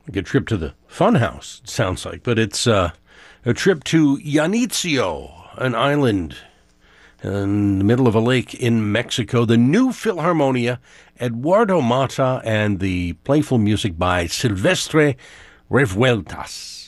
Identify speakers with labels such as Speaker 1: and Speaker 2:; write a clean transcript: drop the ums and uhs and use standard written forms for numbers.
Speaker 1: Like a trip to the funhouse, it sounds like, but it's a trip to Janitzio, an island in the middle of a lake in Mexico. The new Philharmonia, Eduardo Mata, and the playful music by Silvestre Revueltas.